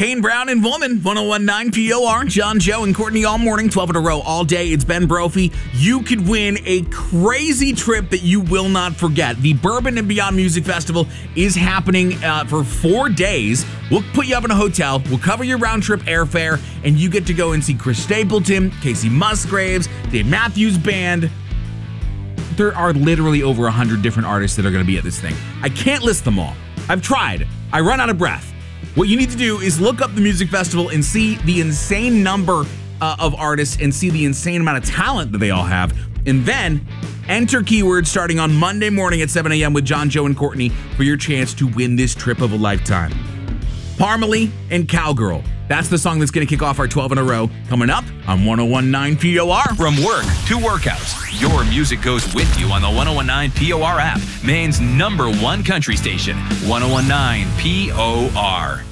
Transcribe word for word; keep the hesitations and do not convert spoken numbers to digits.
Kane Brown and Woman, one oh one point nine P O R, John, Joe, and Courtney all morning, twelve in a row, all day. It's Ben Brophy. You could win a crazy trip that you will not forget. The Bourbon and Beyond Music Festival is happening uh, for four days. We'll put you up in a hotel. We'll cover your round trip airfare, and you get to go and see Chris Stapleton, Casey Musgraves, Dave Matthews Band. There are literally over one hundred different artists that are going to be at this thing. I can't list them all. I've tried. I run out of breath. What you need to do is look up the music festival and see the insane number uh, of artists and see the insane amount of talent that they all have. And then enter keywords starting on Monday morning at seven a.m. with John, Joe, and Courtney for your chance to win this trip of a lifetime. Parmalee and Cowgirl. That's the song that's going to kick off our twelve in a row. Coming up on one oh one point nine P O R. From work to workouts, your music goes with you on the one oh one point nine P O R app. Maine's number one country station, one oh one point nine P O R.